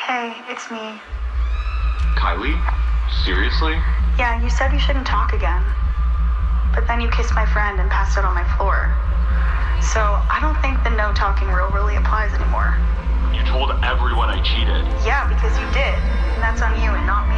Hey, it's me. Kylie? Seriously? Yeah, you said we shouldn't talk again. But then you kissed my friend and passed out on my floor. So I don't think the no talking rule really applies anymore. You told everyone I cheated. Yeah, because you did. And that's on you and not